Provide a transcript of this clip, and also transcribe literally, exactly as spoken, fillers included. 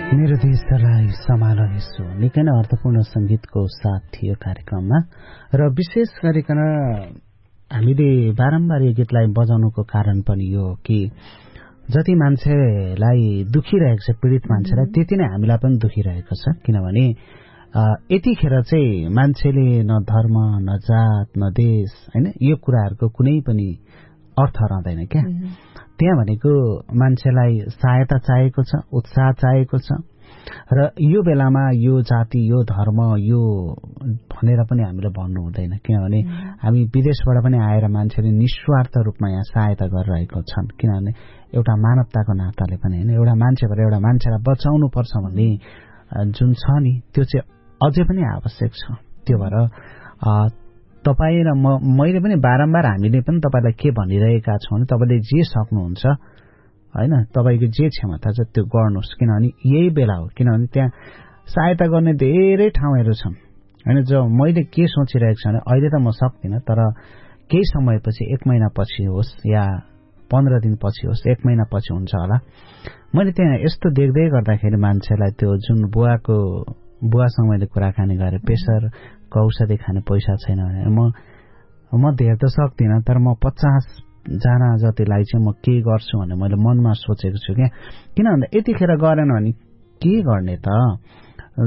मेरो देशलाई सम्हाल यसो निकै नै अर्थपूर्ण संगीतको साथ थियो कार्यक्रममा र विशेष गरिकन हामीले बारम्बार यो गीतलाई बजाउनुको कारण पनि यो कि जति मान्छेलाई दुखिरहेको छ पीडित मान्छेलाई त्यति नै हामीलाई पनि दुखिरहेको छ किनभने यतिखेर चाहिँ मान्छेले न धर्म न जात न देश हैन यो कुराहरुको कुनै पनि अर्थ रहँदैन क्या त्यहाँ भनेको मान्छेलाई सहायता चाहिएको छ उत्साह चाहिएको छ र यो बेलामा यो जाति यो धर्म यो भनेर पनि हामीले भन्नु हुँदैन किनभने हामी विदेशबाट पनि आएर मान्छेले निस्वार्थ रूपमा यहाँ सहायता गरिरहेको छन् किनभने एउटा मानवताको नाताले पनि हैन एउटा मान्छेबाट एउटा मान्छेलाई बचाउनु पर्छ भन्ने जुन छ नि त्यो चाहिँ अझै पनि आवश्यक छ त्यो भएर तपाई र मैले पनि बारम्बार हामीले पनि तपाईलाई के भनिरहेका छौं भने तपाईले जे सक्नुहुन्छ हैन तपाईको जे क्षमता छ त्यो गर्नुस् किनभने यही बेला हो किनभने त्यहाँ सहायता गर्ने धेरै ठाउँहरू छन् हैन जो मैले के सोचिरहेको छु भने अहिले त म सक्दिन तर केही समयपछि एक महिना पछि होस् या पन्ध्र दिन पछि होस् एक महिना पछि हुन्छ होला मैले त्यहाँ यस्तो देख्दै गर्दाखेरि मान्छेलाई त्यो जुन बुवाको बुवासँग मैले कुराकानी गरे प्रेसर औषधि खाने पैसा छैन भने म म धेर त सक्दिन तर म पचास जना जतिलाई चाहिँ म के गर्छु भने मैले मनमा सोचेको छु क्या किन भन्दा यतिखेर गरेन भने के गर्ने त